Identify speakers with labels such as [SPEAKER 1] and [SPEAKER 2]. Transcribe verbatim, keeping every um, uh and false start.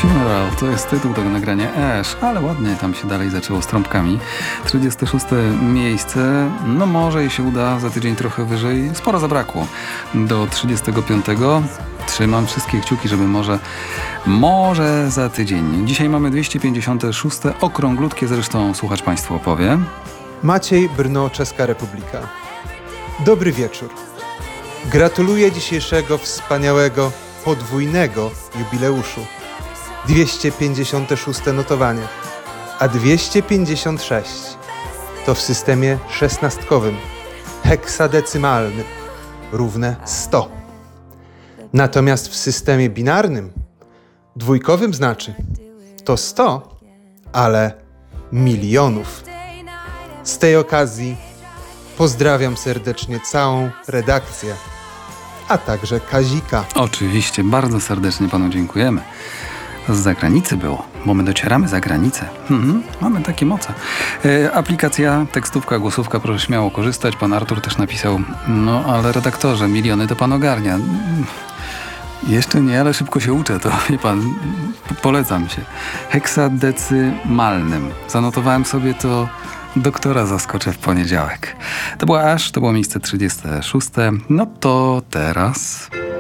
[SPEAKER 1] Funeral to jest tytuł tego nagrania Ash, ale ładnie tam się dalej zaczęło z trąbkami. trzydzieste szóste miejsce, no może i się uda za tydzień trochę wyżej. Sporo zabrakło do trzydziestego piątego. Trzymam wszystkie kciuki, żeby może, może za tydzień. Dzisiaj mamy dwieście pięćdziesiąte szóste, okrąglutkie zresztą, słuchacz Państwu opowie.
[SPEAKER 2] Maciej, Brno, Czeska Republika. Dobry wieczór. Gratuluję dzisiejszego wspaniałego, podwójnego jubileuszu. dwieście pięćdziesiąte szóste notowanie, a dwieście pięćdziesiąt sześć to w systemie szesnastkowym, heksadecymalnym, równe sto. Natomiast w systemie binarnym, dwójkowym znaczy to sto, ale milionów. Z tej okazji pozdrawiam serdecznie całą redakcję, a także Kazika.
[SPEAKER 1] Oczywiście, bardzo serdecznie Panu dziękujemy. Z zagranicy było, bo my docieramy za granicę. Mhm, mamy takie moce. E, aplikacja, tekstówka, głosówka, proszę śmiało korzystać. Pan Artur też napisał, no ale redaktorze, miliony to Pan ogarnia. Jeszcze nie, ale szybko się uczę, to wie Pan, polecam się. Heksadecymalnym. Zanotowałem sobie to, doktora zaskoczę w poniedziałek. To była Ash, to było miejsce trzydzieste szóste. No to teraz...